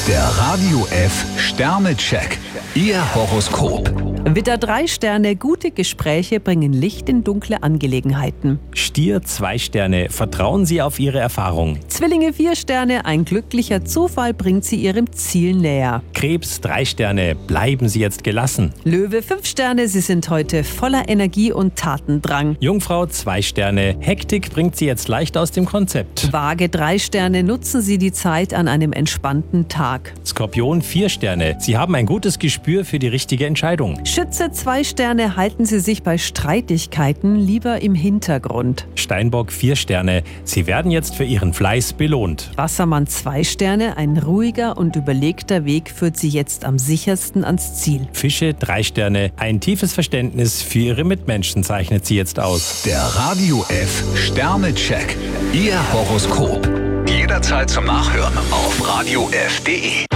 Der Radio F Sternecheck. Ihr Horoskop. Widder 3 Sterne, gute Gespräche bringen Licht in dunkle Angelegenheiten. Stier 2 Sterne, vertrauen Sie auf Ihre Erfahrung. Zwillinge 4 Sterne, ein glücklicher Zufall bringt Sie Ihrem Ziel näher. Krebs 3 Sterne, bleiben Sie jetzt gelassen. Löwe 5 Sterne, Sie sind heute voller Energie und Tatendrang. Jungfrau 2 Sterne, Hektik bringt Sie jetzt leicht aus dem Konzept. Waage 3 Sterne, nutzen Sie die Zeit an einem entspannten Tag. Skorpion 4 Sterne, Sie haben ein gutes Gespür für die richtige Entscheidung. Schütze 2 Sterne, halten Sie sich bei Streitigkeiten lieber im Hintergrund. Steinbock 4 Sterne, Sie werden jetzt für Ihren Fleiß belohnt. Wassermann 2 Sterne, ein ruhiger und überlegter Weg führt Sie jetzt am sichersten ans Ziel. Fische 3 Sterne, ein tiefes Verständnis für Ihre Mitmenschen zeichnet Sie jetzt aus. Der Radio F Sternecheck. Ihr Horoskop. Jederzeit zum Nachhören auf radiof.de.